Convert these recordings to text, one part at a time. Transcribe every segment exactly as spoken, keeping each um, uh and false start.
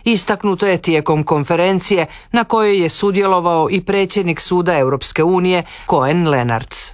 istaknuto je tijekom konferencije na kojoj je sudjelovao i predsjednik Suda Europske unije Koen Lenarts.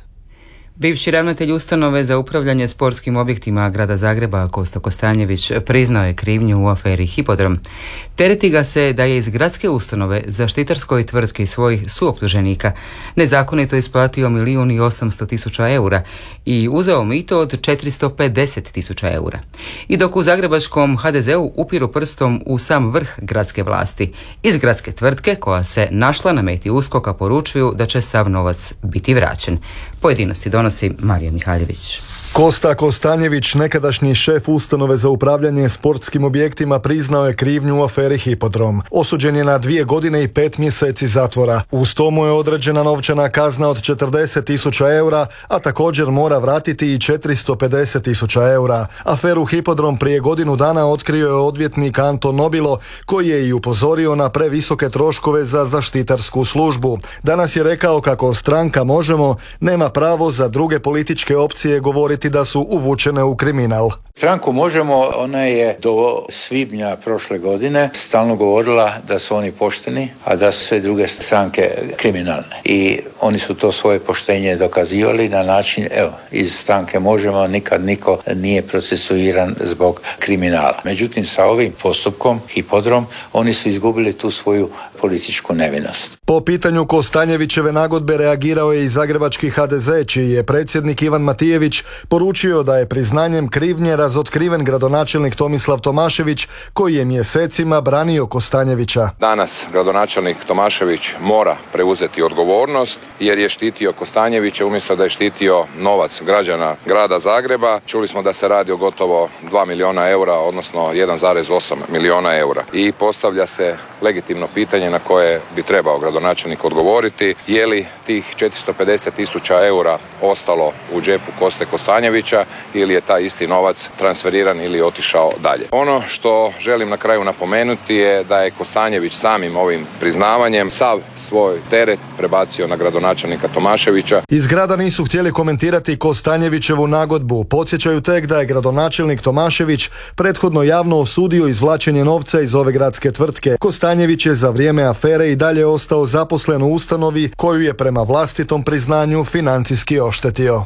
Bivši ravnatelj ustanove za upravljanje sportskim objektima grada Zagreba Kosta Kostanjević priznao je krivnju u aferi Hipodrom. Tereti ga se da je iz gradske ustanove zaštitarskoj tvrtki svojih suoptuženika nezakonito isplatio milijun i osamsto tisuća eura i uzeo mito od četiristo pedeset tisuća eura. I dok u zagrebačkom ha de zeu upiru prstom u sam vrh gradske vlasti, iz gradske tvrtke koja se našla na meti USKOK-a poručuju da će sav novac biti vraćen. Pojedinosti donosi Marija Mihaljević. Kosta Kostanjević, nekadašnji šef ustanove za upravljanje sportskim objektima, priznao je krivnju u aferi Hipodrom. Osuđen je na dvije godine i pet mjeseci zatvora. Uz to mu je određena novčana kazna od četrdeset tisuća eura, a također mora vratiti i četiristo pedeset tisuća eura. Aferu Hipodrom prije godinu dana otkrio je odvjetnik Anton Nobilo, koji je i upozorio na previsoke troškove za zaštitarsku službu. Danas je rekao kako stranka Možemo nema pravo za druge političke opcije govoriti da su uvučene u kriminal. Stranku Možemo, ona je do svibnja prošle godine stalno govorila da su oni pošteni, a da su sve druge stranke kriminalne. I oni su to svoje poštenje dokazivali na način, evo, iz stranke Možemo nikad niko nije procesuiran zbog kriminala. Međutim, sa ovim postupkom, Hipodrom, oni su izgubili tu svoju političku nevinost. Po pitanju Kostanjevićeve nagodbe reagirao je i zagrebački ha de ze, čiji je predsjednik Ivan Matijević poručio da je priznanjem krivnje razotkriven gradonačelnik Tomislav Tomašević, koji je mjesecima branio Kostanjevića. Danas gradonačelnik Tomašević mora preuzeti odgovornost jer je štitio Kostanjevića umjesto da je štitio novac građana grada Zagreba. Čuli smo da se radi o gotovo dva milijuna eura, odnosno jedan zarez osam milijuna eura. I postavlja se legitimno pitanje na koje bi trebao gradonačelnik odgovoriti, je li tih četiristo pedeset tisuća eura ostalo u džepu Koste Kostanjevića ili je taj isti novac transferiran ili otišao dalje. Ono što želim na kraju napomenuti je da je Kostanjević samim ovim priznavanjem sav svoj teret prebacio na gradonačelnika Tomaševića. Iz grada nisu htjeli komentirati Kostanjevićevu nagodbu. Podsjećaju tek da je gradonačelnik Tomašević prethodno javno osudio izvlačenje novca iz ove gradske tvrtke. Kostanjević je za vrijeme afere i dalje ostao zaposlen u ustanovi koju je prema vlastitom priznanju financijski oštetio.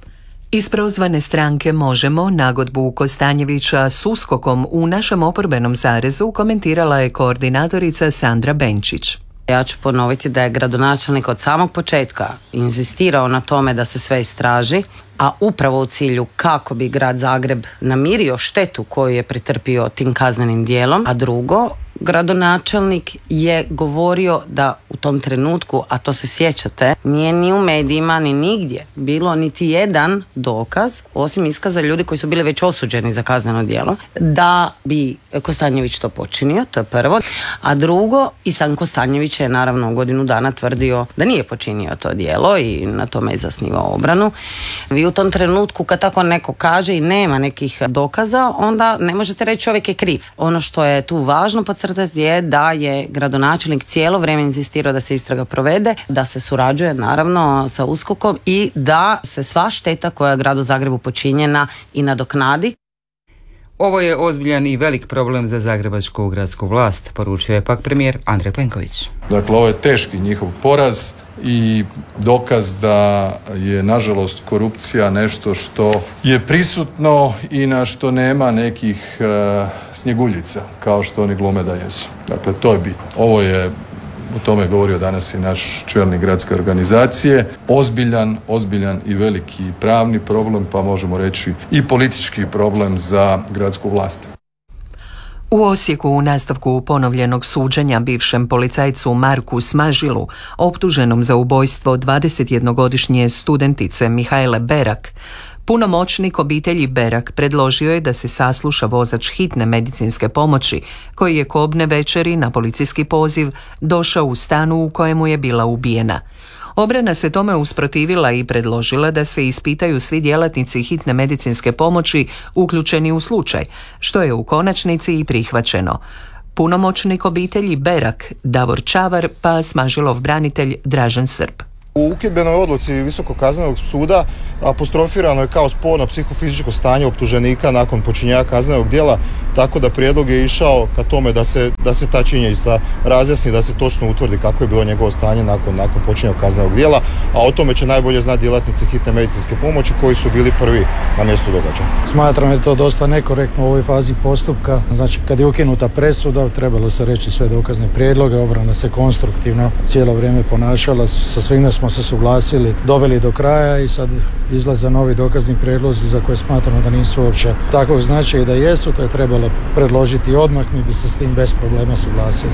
Iz prozvane stranke Možemo nagodbu Kostanjevića s USKOK-om u našem oporbenom zarezu komentirala je koordinatorica Sandra Benčić. Ja ću ponoviti da je gradonačelnik od samog početka inzistirao na tome da se sve istraži, a upravo u cilju kako bi grad Zagreb namirio štetu koju je pretrpio tim kaznenim dijelom, a drugo, gradonačelnik je govorio da u tom trenutku, a to se sjećate, nije ni u medijima ni nigdje bilo niti jedan dokaz, osim iskaza ljudi koji su bili već osuđeni za kazneno djelo, da bi Kostanjević to počinio, to je prvo. A drugo, i sam Kostanjević je naravno godinu dana tvrdio da nije počinio to djelo i na tome je zasnivao obranu. Vi u tom trenutku kad tako neko kaže i nema nekih dokaza, onda ne možete reći čovjek je kriv. Ono što je tu važno podcrtati je da je gradonačelnik cijelo vrijeme inzistirao da se istraga provede, da se surađuje naravno sa USKOK-om i da se sva šteta koja je gradu Zagrebu počinjena i nadoknadi. Ovo je ozbiljan i velik problem za zagrebačku gradsku vlast, poručio je pak premijer Andrej Plenković. Dakle, ovo je teški njihov poraz i dokaz da je nažalost korupcija nešto što je prisutno i na što nema nekih uh, snjeguljica kao što oni glume da jesu. Dakle, to je bit. Ovo je, o tome je govorio danas i naš čelnik gradske organizacije, ozbiljan, ozbiljan i veliki pravni problem, pa možemo reći i politički problem za gradsku vlast. U Osijeku u nastavku ponovljenog suđenja bivšem policajcu Marku Smažilu, optuženom za ubojstvo dvadesetjednogodišnje studentice Mihajle Berak, punomoćnik obitelji Berak predložio je da se sasluša vozač hitne medicinske pomoći koji je kobne večeri na policijski poziv došao u stanu u kojemu je bila ubijena. Obrana se tome usprotivila i predložila da se ispitaju svi djelatnici hitne medicinske pomoći uključeni u slučaj, što je u konačnici i prihvaćeno. Punomoćnik obitelji Berak, Davor Čavar, pa Smažilov branitelj Dražen Srb. U ukidbenoj odluci Visokog kaznenog suda apostrofirano je kao sporno psihofizičko stanje optuženika nakon počinjenja kaznenog djela, tako da prijedlog je išao ka tome da se, da se ta činjenica razjasni, da se točno utvrdi kako je bilo njegovo stanje nakon, nakon počinjenja kaznenog djela, a o tome će najbolje znati djelatnici hitne medicinske pomoći koji su bili prvi na mjestu događaja. Smatram je to dosta nekorektno u ovoj fazi postupka. Znači, kad je ukinuta presuda, trebalo se reći sve dokazne prijedloge, obrana se konstruktivno cijelo vrijeme ponašala, sa svime smo se suglasili, doveli do kraja i sad izlaze novi dokazni prijedlozi za koje smatramo da nisu uopće takvog značaja i da jesu, to je trebalo predložiti odmah, mi bi se s tim bez problema suglasili.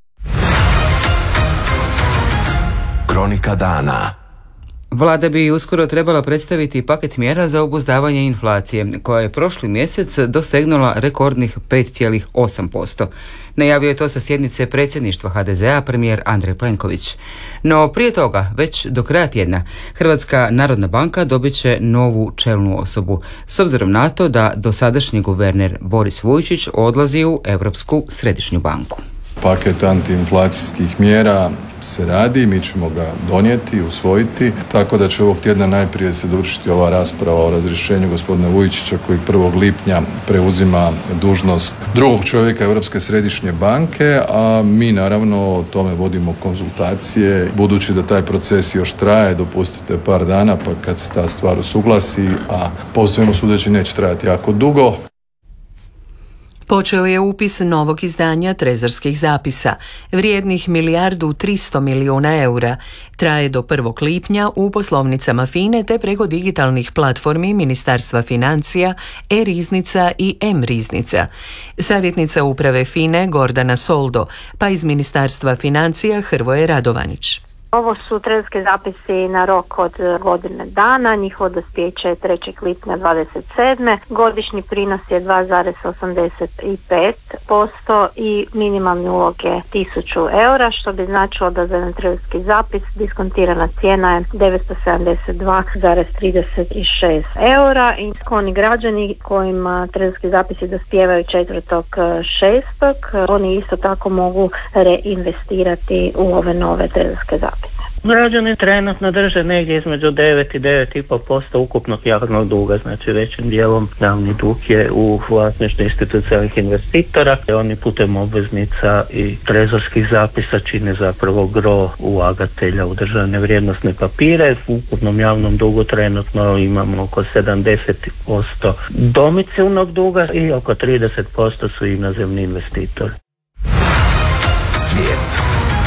Kronika dana. Vlada bi uskoro trebala predstaviti paket mjera za obuzdavanje inflacije, koja je prošli mjesec dosegnula rekordnih pet zarez osam posto. Najavio je to sa sjednice predsjedništva ha de zea premijer Andrej Plenković. No prije toga, već do kraja tjedna, Hrvatska narodna banka dobit će novu čelnu osobu, s obzirom na to da dosadašnji guverner Boris Vujčić odlazi u Europsku središnju banku. Paket antiinflacijskih mjera se radi, mi ćemo ga donijeti, usvojiti, tako da će ovog tjedna najprije se dovršiti ova rasprava o razrješenju gospodina Vujčića koji prvog lipnja preuzima dužnost drugog čovjeka Europske središnje banke, a mi naravno o tome vodimo konzultacije. Budući da taj proces još traje, dopustite par dana pa kad se ta stvar usuglasi, a po svemu sudeći neće trajati jako dugo. Počeo je upis novog izdanja trezorskih zapisa, vrijednih milijardu tristo milijuna eura. Traje do prvog lipnja u poslovnicama FINE te preko digitalnih platformi Ministarstva financija, e-riznica i M-riznica. Savjetnica uprave FINE Gordana Soldo, pa iz Ministarstva financija Hrvoje Radovanić. Ovo su trezorski zapisi na rok od godine dana, njihovo dospijeće je trećeg lipnja dvadeset sedme. Godišnji prinos je dva zarez osamdeset pet posto i minimalni ulog je tisuću eura, što bi značilo da za jedan trezorski zapis diskontirana cijena je devetsto sedamdeset dva zarez trideset šest eura i skloni građani kojima trezorski zapisi dospijevaju četvrtog šestog oni isto tako mogu reinvestirati u ove nove trezorske zapise. Građani trenutno drže negdje između devet i devet zarez pet posto ukupnog javnog duga, znači većim dijelom javni dug je u vlasništvu institucionalnih investitora. Oni putem obveznica i trezorskih zapisa čine zapravo gro ulagatelja u državne vrijednosne papire. U ukupnom javnom dugu trenutno imamo oko sedamdeset posto domicilnog duga i oko trideset posto su inozemni investitori. Svijet.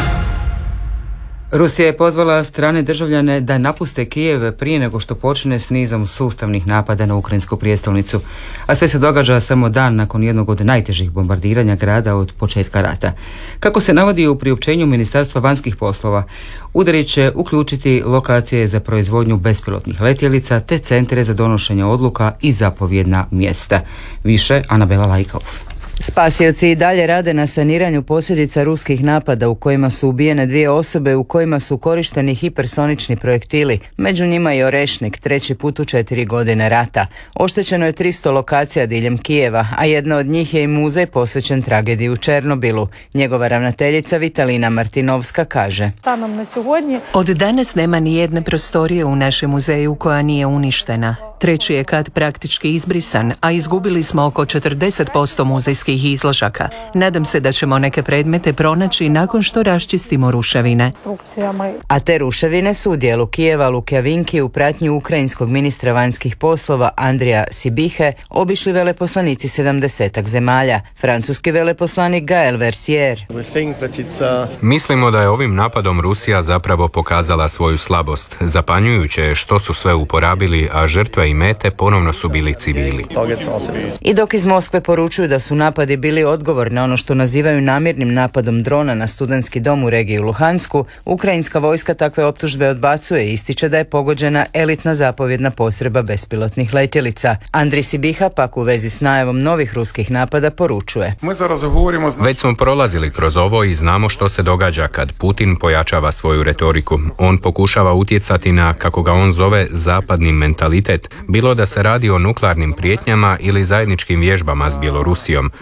Rusija je pozvala strane državljane da napuste Kijev prije nego što počne s nizom sustavnih napada na ukrajinsku prijestolnicu, a sve se događa samo dan nakon jednog od najtežih bombardiranja grada od početka rata. Kako se navodi u priopćenju Ministarstva vanjskih poslova, udari će uključiti lokacije za proizvodnju bespilotnih letjelica te centre za donošenje odluka i zapovjedna mjesta. Više Anabela Lajkauf. Spasioci i dalje rade na saniranju posljedica ruskih napada u kojima su ubijene dvije osobe u kojima su korišteni hipersonični projektili, među njima i Orešnik, treći put u četiri godine rata. Oštećeno je tristo lokacija diljem Kijeva, a jedna od njih je i muzej posvećen tragediji u Černobilu. Njegova ravnateljica Vitalina Martinovska kaže: Od danas nema ni jedne prostorije u našem muzeju koja nije uništena. Treći je kat praktički izbrisan, a izgubili smo oko četrdeset posto muzejskih izložaka. Nadam se da ćemo neke predmete pronaći nakon što raščistimo ruševine. A te ruševine su u dijelu Kijeva Lukjavinki u pratnji ukrajinskog ministra vanjskih poslova Andrija Sibihe obišli veleposlanici sedamdesetak zemalja. Francuski veleposlanik Gael Versier: Mislimo da je ovim napadom Rusija zapravo pokazala svoju slabost. Zapanjujuće je što su sve uporabili, a žrtve i mete ponovno su bili civili. I dok iz Moskve poručuju da su napadi bili odgovor na ono što nazivaju namjernim napadom drona na studentski dom u regiji Luhansku, ukrajinska vojska takve optužbe odbacuje i ističe da je pogođena elitna zapovjedna postrojba bespilotnih letjelica. Andrij Sibiha pak u vezi s najavom novih ruskih napada poručuje: Već smo prolazili kroz ovo i znamo što se događa kad Putin pojačava svoju retoriku. On pokušava utjecati na, kako ga on zove, zapadni mentalitet, bilo da se radi o nuklearnim prijetnjama ili zajedničkim vježbama s Bjelorusijom.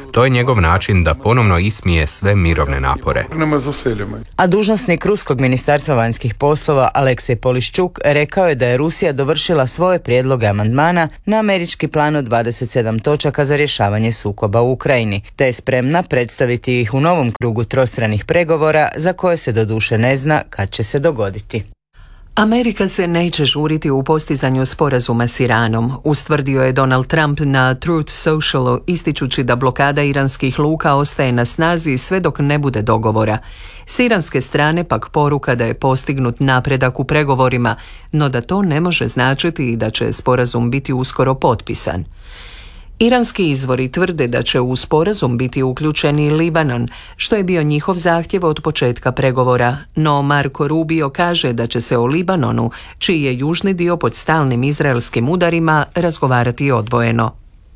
To je njegov način da ponovno ismije sve mirovne napore. A dužnosnik Ruskog ministarstva vanjskih poslova Aleksej Poliščuk rekao je da je Rusija dovršila svoje prijedloge amandmana na američki plan od dvadeset sedam točaka za rješavanje sukoba u Ukrajini, te je spremna predstaviti ih u novom krugu trostranih pregovora za koje se doduše ne zna kad će se dogoditi. Amerika se neće žuriti u postizanju sporazuma s Iranom, ustvrdio je Donald Trump na Truth Socialu, ističući da blokada iranskih luka ostaje na snazi sve dok ne bude dogovora. S iranske strane pak poruka da je postignut napredak u pregovorima, no da to ne može značiti i da će sporazum biti uskoro potpisan. Iranski izvori tvrde da će u sporazum biti uključen i Libanon, što je bio njihov zahtjev od početka pregovora, no Marco Rubio kaže da će se o Libanonu, čiji je južni dio pod stalnim izraelskim udarima, razgovarati odvojeno.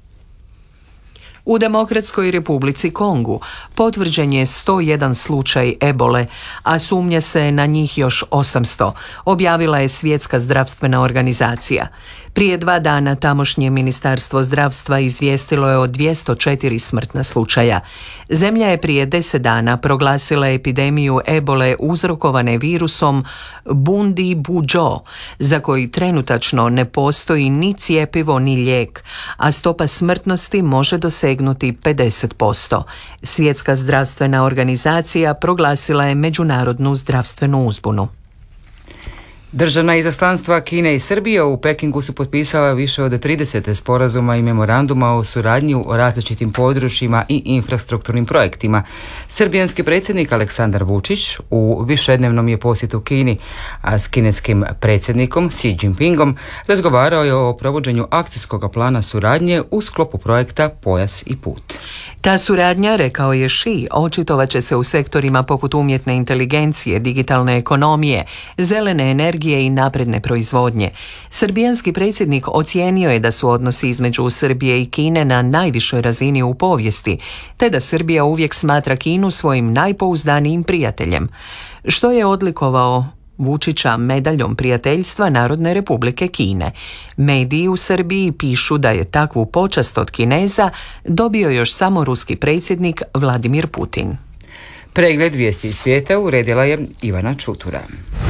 U Demokratskoj Republici Kongu potvrđen je sto jedan slučaj ebole, a sumnja se na njih još osamsto, objavila je Svjetska zdravstvena organizacija. Prije dva dana tamošnje ministarstvo zdravstva izvijestilo je o dvjesto četiri smrtna slučaja. Zemlja je prije deset dana proglasila epidemiju ebole uzrokovane virusom Bundibugyo, za koji trenutačno ne postoji ni cjepivo ni lijek, a stopa smrtnosti može dosegnuti pedeset posto. Svjetska zdravstvena organizacija proglasila je međunarodnu zdravstvenu uzbunu. Državna izaslanstva Kine i Srbije u Pekingu su potpisala više od trideset sporazuma i memoranduma o suradnji o različitim područjima i infrastrukturnim projektima. Srbijanski predsjednik Aleksandar Vučić u višednevnom je posjetu Kini, a s kineskim predsjednikom Xi Jinpingom razgovarao je o provođenju akcijskog plana suradnje u sklopu projekta Pojas i put. Ta suradnja, rekao je Xi, očitovat će se u sektorima poput umjetne inteligencije, digitalne ekonomije, zelene energije i napredne proizvodnje. Srbijanski predsjednik ocijenio je da su odnosi između Srbije i Kine na najvišoj razini u povijesti, te da Srbija uvijek smatra Kinu svojim najpouzdanijim prijateljem, što je odlikovao Vučića medaljom prijateljstva Narodne Republike Kine. Mediji u Srbiji pišu da je takvu počast od Kineza dobio još samo ruski predsjednik Vladimir Putin. Pregled vijesti iz svijeta uredila je Ivana Čutura.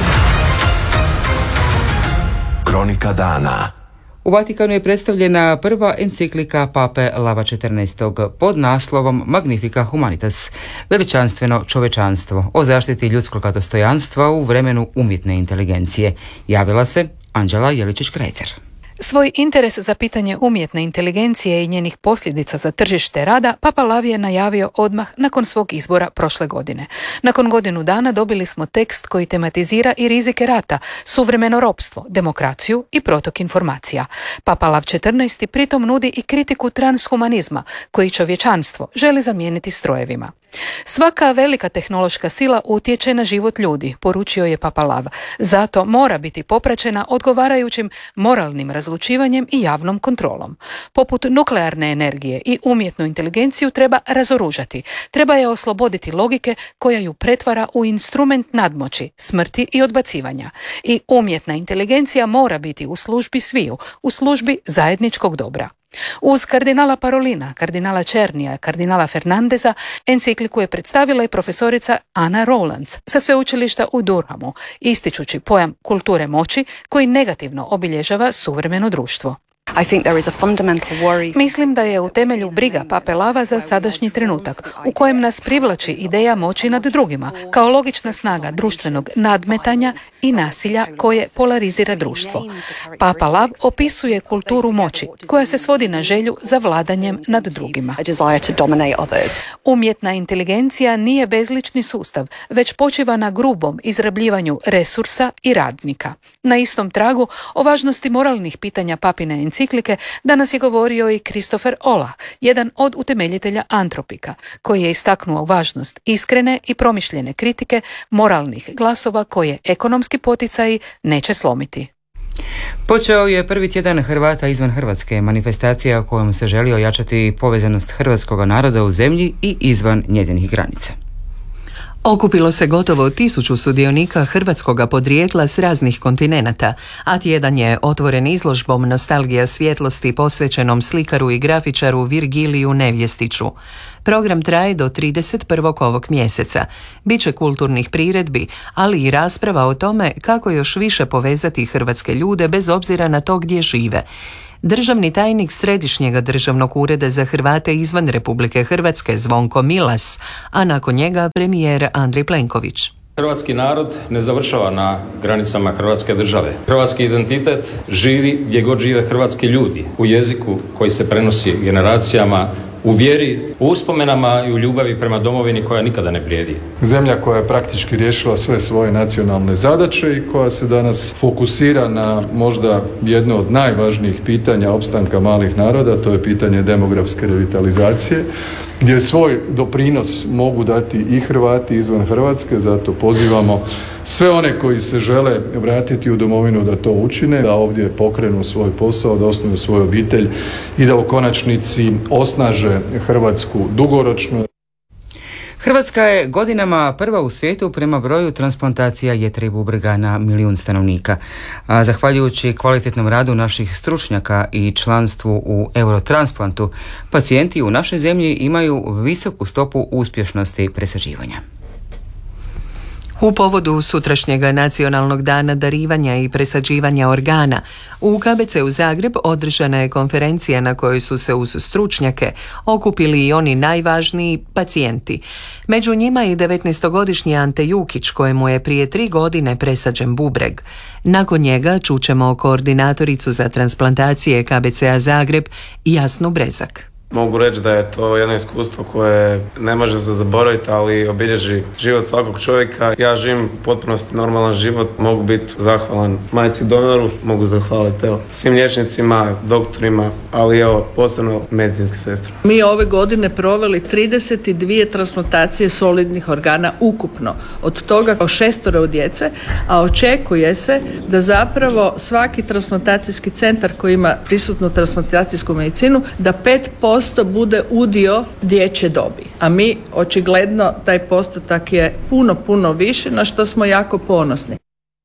Kronika dana. U Vatikanu je predstavljena prva enciklika pape Lava četrnaestog pod naslovom Magnifica Humanitas, veličanstveno čovečanstvo, o zaštiti ljudskog dostojanstva u vremenu umjetne inteligencije. Javila se Anđela Jeličić-Krajcer. Svoj interes za pitanje umjetne inteligencije i njenih posljedica za tržište rada Papa Lav je najavio odmah nakon svog izbora prošle godine. Nakon godinu dana dobili smo tekst koji tematizira i rizike rata, suvremeno ropstvo, demokraciju i protok informacija. Papa Lav četrnaesti pritom nudi i kritiku transhumanizma, koji čovječanstvo želi zamijeniti strojevima. Svaka velika tehnološka sila utječe na život ljudi, poručio je Papa Lav. Zato mora biti popraćena odgovarajućim moralnim razlučivanjem i javnom kontrolom. Poput nuklearne energije i umjetnu inteligenciju treba razoružati. Treba je osloboditi logike koja ju pretvara u instrument nadmoći, smrti i odbacivanja. I umjetna inteligencija mora biti u službi sviju, u službi zajedničkog dobra. Uz kardinala Parolina, kardinala Černija, kardinala Fernandeza, encikliku je predstavila i profesorica Anna Rowlands sa sveučilišta u Durhamu, ističući pojam kulture moći koji negativno obilježava suvremeno društvo. I think there is a fundamental worry. Mislim da je u temelju briga Pape Lava za sadašnji trenutak, u kojem nas privlači ideja moći nad drugima, kao logična snaga društvenog nadmetanja i nasilja koje polarizira društvo. Papa Lav opisuje kulturu moći, koja se svodi na želju za vladanjem nad drugima. Umjetna inteligencija nije bezlični sustav, već počiva na grubom izrabljivanju resursa i radnika. Na istom tragu o važnosti moralnih pitanja papine enciklike danas je govorio i Christopher Olah, jedan od utemeljitelja Antropika, koji je istaknuo važnost iskrene i promišljene kritike moralnih glasova koje ekonomski poticaji neće slomiti. Počeo je prvi tjedan Hrvata izvan Hrvatske, manifestacija kojom se želi ojačati povezanost hrvatskog naroda u zemlji i izvan njezinih granica. Okupilo se gotovo tisuću sudionika hrvatskoga podrijetla s raznih kontinenata, a tjedan je otvoren izložbom Nostalgija svjetlosti posvećenom slikaru i grafičaru Virgiliju Nevjestiću. Program traje do trideset prvog ovog mjeseca. Biće kulturnih priredbi, ali i rasprava o tome kako još više povezati hrvatske ljude bez obzira na to gdje žive. Državni tajnik Središnjega državnog ureda za Hrvate izvan Republike Hrvatske Zvonko Milas, a nakon njega premijer Andrej Plenković. Hrvatski narod ne završava na granicama Hrvatske države. Hrvatski identitet živi gdje god žive hrvatski ljudi, u jeziku koji se prenosi generacijama, u vjeri, u uspomenama i u ljubavi prema domovini koja nikada ne blijedi. Zemlja koja je praktički riješila sve svoje nacionalne zadaće i koja se danas fokusira na možda jedno od najvažnijih pitanja opstanka malih naroda, to je pitanje demografske revitalizacije, gdje svoj doprinos mogu dati i Hrvati izvan Hrvatske, zato pozivamo sve one koji se žele vratiti u domovinu da to učine, da ovdje pokrenu svoj posao, da osnuju svoju obitelj i da u konačnici osnaže Hrvatsku dugoročno. Hrvatska je godinama prva u svijetu prema broju transplantacija jetre i bubrega na milijun stanovnika. A zahvaljujući kvalitetnom radu naših stručnjaka i članstvu u Eurotransplantu, pacijenti u našoj zemlji imaju visoku stopu uspješnosti presađivanja. U povodu sutrašnjega nacionalnog dana darivanja i presađivanja organa, u K B C u Zagreb održana je konferencija na kojoj su se uz stručnjake okupili i oni najvažniji pacijenti. Među njima i devetnaestogodišnji Ante Jukić, kojemu je prije tri godine presađen bubreg. Nakon njega čućemo koordinatoricu za transplantacije K B C-a Zagreb Jasnu Brezak. Mogu reći da je to jedno iskustvo koje ne može se zaboraviti, ali obilježi život svakog čovjeka. Ja živim potpunosti normalan život, mogu biti zahvalan majci donoru, mogu zahvaliti evo, svim liječnicima, doktorima, ali evo, posebno medicinske sestre. Mi ove godine proveli trideset dvije transplantacije solidnih organa ukupno, od toga kao šestoro djece, a očekuje se da zapravo svaki transplantacijski centar koji ima prisutnu transplantacijsku medicinu, da pet posto bude udio dječje dobi. A mi očigledno taj postotak je puno, puno više, na što smo jako ponosni.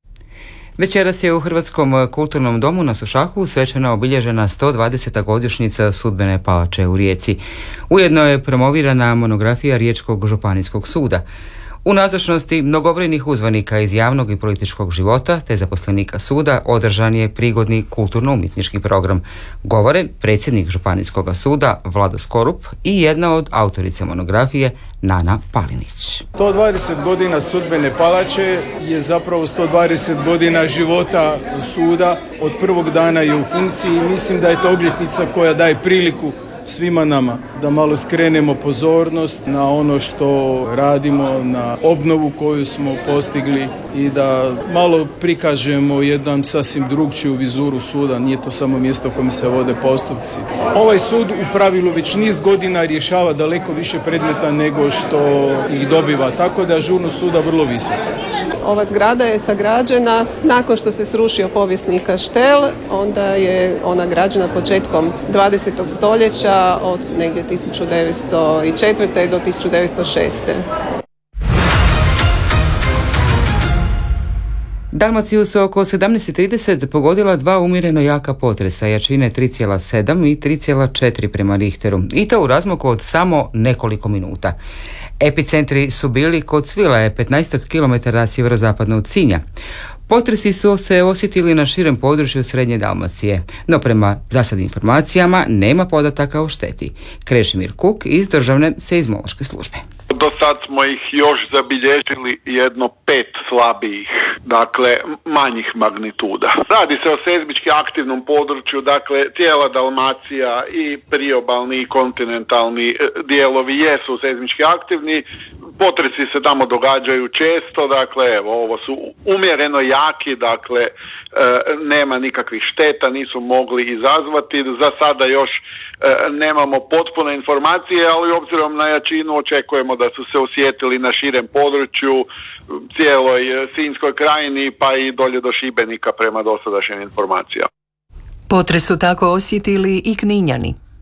Večeras je u Hrvatskom kulturnom domu na Sušaku svečano obilježena sto dvadeseta godišnjica Sudbene palače u Rijeci. Ujedno je promovirana monografija Riječkog županijskog suda. U nazočnosti mnogobrojnih uzvanika iz javnog i političkog života te zaposlenika suda održan je prigodni kulturno-umjetnički program. Govore predsjednik Županijskog suda Vlado Skorup i jedna od autorice monografije Nana Palinić. sto dvadeset godina Sudbene palače je zapravo sto dvadeset godina života suda. Od prvog dana je u funkciji i mislim da je to obljetnica koja daje priliku svima nama da malo skrenemo pozornost na ono što radimo, na obnovu koju smo postigli i da malo prikažemo jedan sasvim drugčiju vizuru suda. Nije to samo mjesto u kojem se vode postupci. Ovaj sud u pravilu već niz godina rješava daleko više predmeta nego što ih dobiva, tako da je ažurnost suda vrlo visoka. Ova zgrada je sagrađena nakon što se srušio povijesni kaštel, onda je ona građena početkom dvadesetog stoljeća od negdje tisuću devetsto četvrte do tisuću devetsto šeste. Dalmaciju su oko sedamnaest i trideset pogodila dva umjereno jaka potresa jačine tri zarez sedam i tri zarez četiri prema Richteru, i to u razmaku od samo nekoliko minuta. Epicentri su bili kod Svilaje, petnaest kilometara sjeverozapadno od Sinja. Potresi su se osjetili na širem području Srednje Dalmacije, no prema zasad informacijama nema podataka o šteti. Krešimir Kuk iz Državne seizmološke službe. Do sad smo ih još zabilježili jedno pet slabijih, dakle manjih magnituda. Radi se o seizmički aktivnom području, dakle cijela Dalmacija i priobalni i kontinentalni dijelovi jesu seizmički aktivni. Potresi se tamo događaju često, dakle evo, ovo su umjereno jaki, dakle e, nema nikakvih šteta, nisu mogli izazvati. Za sada još e, nemamo potpune informacije, ali obzirom na jačinu očekujemo da su se osjetili na širem području, cijeloj Sinjskoj krajini pa i dolje do Šibenika prema dosadašnjim informacijama. Potres su tako osjetili i Kninjani.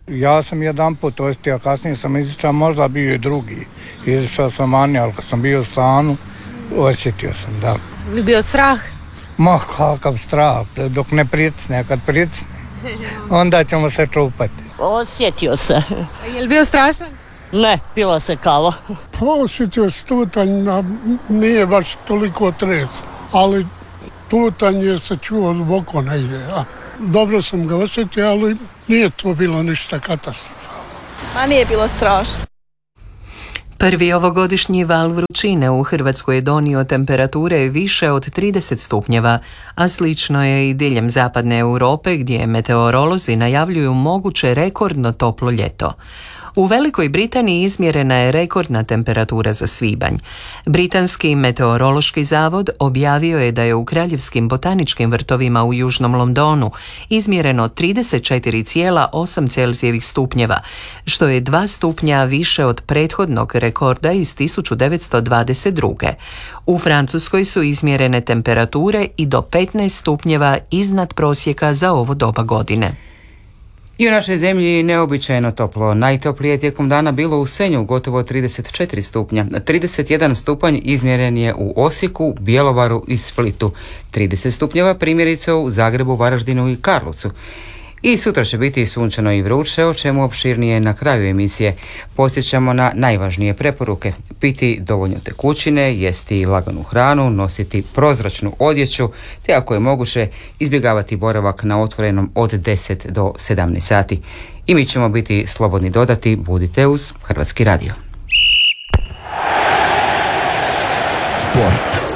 Ja sam jedan put osjetio, a kasnije sam izišao, možda bio i drugi. Izišao sam vani, ali kad sam bio u stanu, osjetio sam, da. Bi bio strah? Ma, kakav strah, dok ne pricne, kad pricne, onda ćemo se čupati. Osjetio se. Je li bio strašan? Ne, pila se kava. Pa osjetio se tutanj, nije baš toliko tres, ali tutanje se čuo duboko negdje. A dobro sam ga osjetio, ali nije to bilo ništa katastrofalno. Ma nije bilo strašno. Prvi ovogodišnji val vrućine u Hrvatskoj je donio temperature više od trideset stupnjeva, a slično je i diljem zapadne Europe gdje meteorolozi najavljuju moguće rekordno toplo ljeto. U Velikoj Britaniji izmjerena je rekordna temperatura za svibanj. Britanski meteorološki zavod objavio je da je u Kraljevskim botaničkim vrtovima u Južnom Londonu izmjereno trideset četiri zarez osam Celzijevih stupnjeva, što je dva stupnja više od prethodnog rekorda iz tisuću devetsto dvadeset druge. U Francuskoj su izmjerene temperature i do petnaest stupnjeva iznad prosjeka za ovo doba godine. I u našoj zemlji neobičajno toplo. Najtoplije tijekom dana bilo u Senju, gotovo trideset četiri stupnja. trideset jedan stupanj izmjeren je u Osijeku, Bjelovaru i Splitu. trideset stupnjeva primjerice u Zagrebu, Varaždinu i Karlovcu. I sutra će biti sunčano i vruće, o čemu opširnije na kraju emisije. Podsjećamo na najvažnije preporuke: piti dovoljno tekućine, jesti laganu hranu, nositi prozračnu odjeću, te ako je moguće izbjegavati boravak na otvorenom od deset do sedamnaest sati. I mi ćemo biti slobodni dodati: budite uz Hrvatski radio. Sport.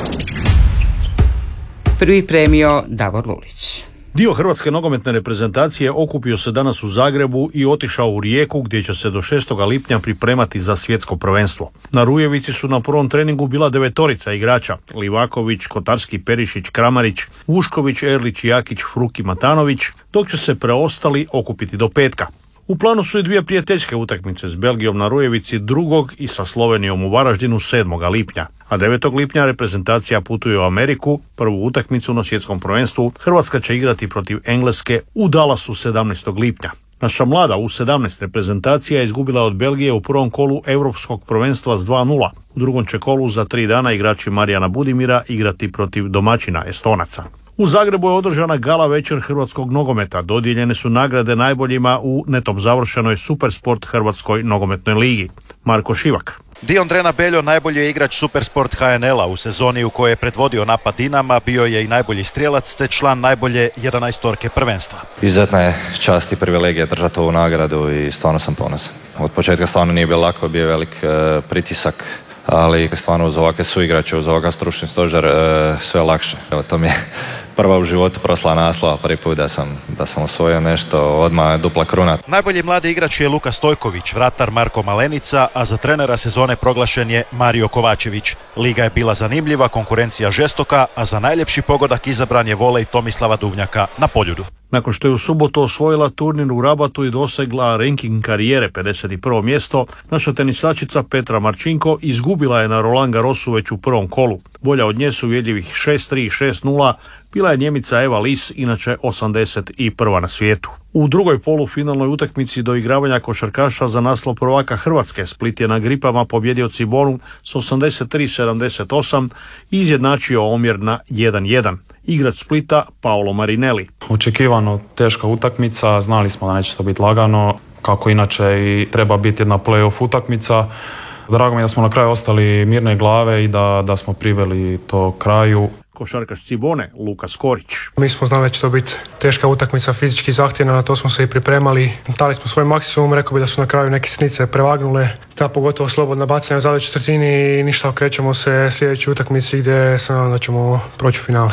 Prvi premio Davor Lulić. Dio hrvatske nogometne reprezentacije okupio se danas u Zagrebu i otišao u Rijeku gdje će se do šestog lipnja pripremati za svjetsko prvenstvo. Na Rujevici su na prvom treningu bila devetorica igrača: Livaković, Kotarski, Perišić, Kramarić, Vušković, Erlić, Jakić, Fruki, Matanović, dok će se preostali okupiti do petka. U planu su i dvije prijateljske utakmice s Belgijom na Rujevici drugog i sa Slovenijom u Varaždinu sedmog lipnja. A devetog lipnja reprezentacija putuje u Ameriku. Prvu utakmicu na svjetskom prvenstvu Hrvatska će igrati protiv Engleske u Dallasu sedamnaestog lipnja. Naša mlada U sedamnaest reprezentacija je izgubila od Belgije u prvom kolu europskog prvenstva s dva nula. U drugom će kolu za tri dana igrači Marijana Budimira igrati protiv domaćina Estonaca. U Zagrebu je održana gala večer hrvatskog nogometa. Dodijeljene su nagrade najboljima u netom završenoj Supersport Hrvatskoj nogometnoj ligi. Marko Šivak. Dion Drena Beljo najbolji je igrač Supersport H N L-a u sezoni u kojoj je predvodio napad Dinama, bio je i najbolji strijelac te član najbolje jedanaestorke prvenstva. Izuzetna je čast i privilegija držati ovu nagradu i stvarno sam ponosan. Od početka stvarno nije bilo lako, bio je velik e, pritisak, ali stvarno uz ovakve suigrače, uz ovakav stručni stožer e, sve lakše. Evo, to mi je prva u životu proslava naslova, prvi put da sam, da sam osvojio nešto, odmah dupla kruna. Najbolji mladi igrač je Luka Stojković, vratar Marko Malenica, a za trenera sezone proglašen je Mario Kovačević. Liga je bila zanimljiva, konkurencija žestoka, a za najljepši pogodak izabran je volej Tomislava Duvnjaka na Poljudu. Nakon što je u subotu osvojila turnir u Rabatu i dosegla ranking karijere pedeset prvo mjesto, naša tenisačica Petra Marčinko izgubila je na Roland Garrosu već u prvom kolu. Bolja od nje su uvjerljivih šest tri i šest nula bila je Njemica Eva Lis, inače osamdeset prva na svijetu. U drugoj polufinalnoj utakmici do igravanja košarkaša za naslov prvaka Hrvatske Split je na Gripama pobjedio Cibonu s osamdeset tri sedamdeset osam i izjednačio omjer na jedan jedan. Igrač Splita Paolo Marinelli. Očekivano teška utakmica, znali smo da neće to biti lagano, kako inače i treba biti jedna play-off utakmica. Drago mi je da smo na kraju ostali mirne glave i da, da smo priveli to kraju. Košarkaš Cibone Luka Skorić. Mi smo znali da će to biti teška utakmica, fizički zahtjevna, na to smo se i pripremali. Dali smo svoj maksimum, rekao bi da su na kraju neke sitnice prevagnule. Ta pogotovo slobodna bacanja u zadnjoj četvrtini i ništa, okrećemo se sljedećoj utakmici gdje se nadam da ćemo proći u finale.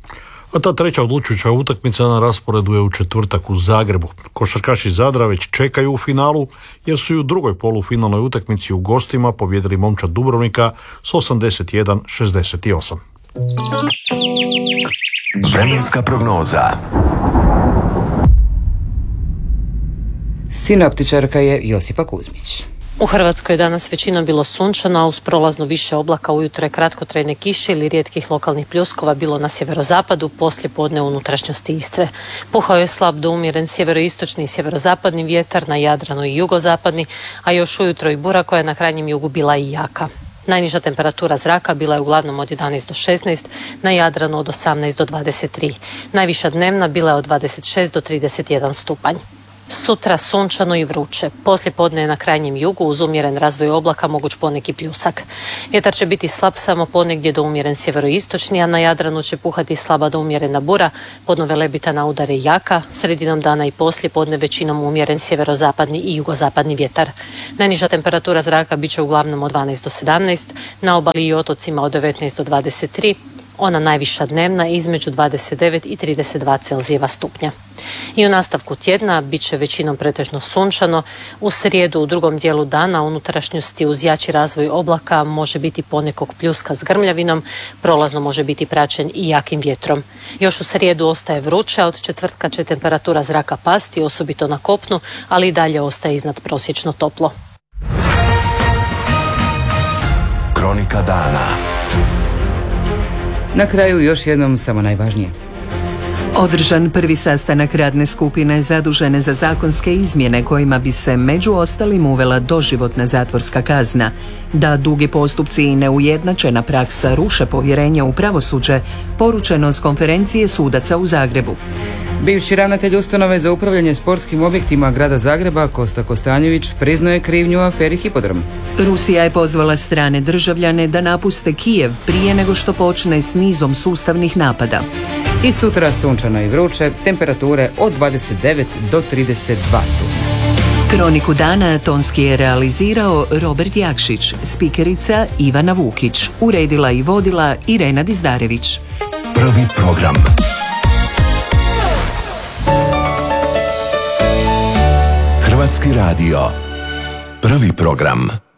A ta treća odlučujuća utakmica na rasporedu je u četvrtak u Zagrebu. Košarkaši Zadra već čekaju u finalu jer su i u drugoj polufinalnoj utakmici u gostima pobjedili momčad Dubrovnika s osamdeset jedan šezdeset osam. Vremenska prognoza. Sinoptičarka je Josipa Kuzmić. U Hrvatskoj je danas većinom bilo sunčano, a uz prolazno više oblaka ujutro je kratkotrajne kiše ili rijetkih lokalnih pljuskova bilo na sjeverozapadu, poslije podne u unutrašnjosti Istre. Puhao je slab do umjeren sjeveroistočni i sjeverozapadni vjetar, na Jadranu i jugozapadni, a još ujutro i bura koja je na krajnjem jugu bila i jaka. Najniža temperatura zraka bila je uglavnom od jedanaest do šesnaest, na Jadranu od osamnaest do dvadeset tri. Najviša dnevna bila je od dvadeset šest do trideset jedan stupanj. Sutra sunčano i vruće. Poslije podne je na krajnjem jugu uz umjeren razvoj oblaka moguć poneki pljusak. Vjetar će biti slab samo ponegdje do umjeren sjeveroistočni, a na Jadranu će puhati slaba do umjerena bura, podno Velebita na udare jaka, sredinom dana i poslije podne većinom umjeren sjeverozapadni i jugozapadni vjetar. Najniža temperatura zraka bit će uglavnom od dvanaest do sedamnaest, na obali i otocima od devetnaest do dvadeset tri, ona najviša dnevna između dvadeset devet i trideset dva Celzijeva stupnja. I u nastavku tjedna bit će većinom pretežno sunčano. U srijedu u drugom dijelu dana unutrašnjosti uz jači razvoj oblaka može biti ponekog pljuska s grmljavinom, prolazno može biti praćen i jakim vjetrom. Još u srijedu ostaje vruće, a od četvrtka će temperatura zraka pasti, osobito na kopnu, ali i dalje ostaje iznad prosječno toplo. Kronika dana. Na kraju još jednom samo najvažnije. Održan prvi sastanak radne skupine zadužene za zakonske izmjene kojima bi se među ostalim uvela doživotna zatvorska kazna, da dugi postupci i neujednačena praksa ruše povjerenje u pravosuđe, poručeno s konferencije sudaca u Zagrebu. Bivši ravnatelj ustanove za upravljanje sportskim objektima grada Zagreba Kosta Kostanjević priznaje krivnju u aferi Hipodrom. Rusija je pozvala strane državljane da napuste Kijev prije nego što počne s nizom sustavnih napada. I sutra sunčano i vruće, temperature od dvadeset devet do trideset dva stupnja. Kroniku dana tonski je realizirao Robert Jakšić, spikerica Ivana Vukić, uredila i vodila Irena Dizdarević. Prvi program. Hrvatski radio. Prvi program.